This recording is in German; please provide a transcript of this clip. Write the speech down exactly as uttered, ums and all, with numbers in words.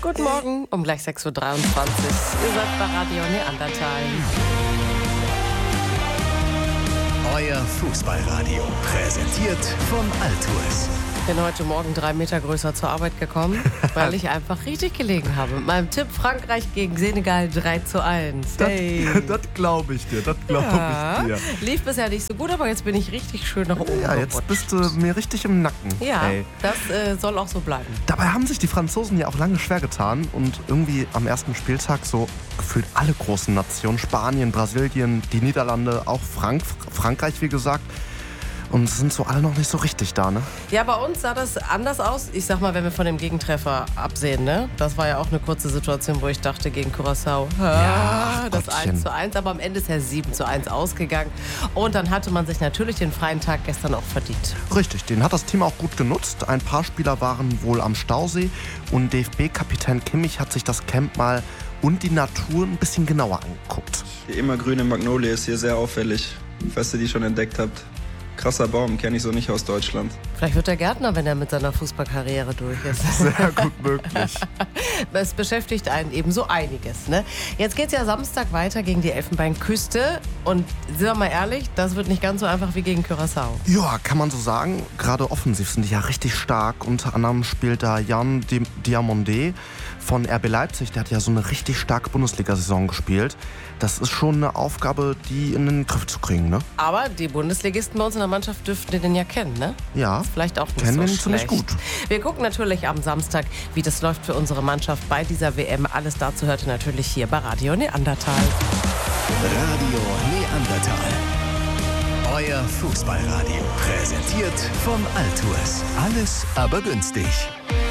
Guten Morgen, um gleich sechs Uhr dreiundzwanzig. Ihr seid bei Radio Neandertal. Euer Fußballradio, präsentiert von Altours. Ich bin heute Morgen drei Meter größer zur Arbeit gekommen, weil ich einfach richtig gelegen habe. Mit meinem Tipp Frankreich gegen Senegal drei zu eins. Hey. Das, das glaube ich dir, das glaube Ja, ich dir. lief bisher nicht so gut, aber jetzt bin ich richtig schön nach oben Ja, jetzt gerutscht. bist du mir richtig im Nacken. Ja, Ey. das äh, soll auch so bleiben. Dabei haben sich die Franzosen ja auch lange schwer getan und irgendwie am ersten Spieltag so gefühlt alle großen Nationen, Spanien, Brasilien, die Niederlande, auch Frank- Frankreich, wie gesagt, und sind so alle noch nicht so richtig da, ne? Ja, bei uns sah das anders aus. Ich sag mal, wenn wir von dem Gegentreffer absehen, ne? Das war ja auch eine kurze Situation, wo ich dachte, gegen Curaçao, Ja, das Gottchen. eins zu eins, aber am Ende ist ja sieben zu eins ausgegangen. Und dann hatte man sich natürlich den freien Tag gestern auch verdient. Richtig, den hat das Team auch gut genutzt. Ein paar Spieler waren wohl am Stausee und D F B-Kapitän Kimmich hat sich das Camp mal und die Natur ein bisschen genauer angeguckt. Die immergrüne Magnolie ist hier sehr auffällig, falls ihr die schon entdeckt habt. Krasser Baum, kenne ich so nicht aus Deutschland. Vielleicht wird er Gärtner, wenn er mit seiner Fußballkarriere durch ist. Sehr gut möglich. Es beschäftigt einen eben so einiges. Ne? Jetzt geht es ja Samstag weiter gegen die Elfenbeinküste. Und sind wir mal ehrlich, das wird nicht ganz so einfach wie gegen Curaçao. Ja, kann man so sagen. Gerade offensiv sind die ja richtig stark. Unter anderem spielt da Jan Di- Diamandé von R B Leipzig. Der hat ja so eine richtig starke Bundesliga-Saison gespielt. Das ist schon eine Aufgabe, die in den Griff zu kriegen, ne? Aber die Bundesligisten bei uns in der Mannschaft dürften den ja kennen, ne? Ja, Vielleicht auch nicht kennen so den schlecht. ziemlich gut. Wir gucken natürlich am Samstag, wie das läuft für unsere Mannschaft bei dieser W M. Alles dazu hört ihr natürlich hier bei Radio Neandertal. Radio Neandertal. Euer Fußballradio, präsentiert von Altours. Alles aber günstig.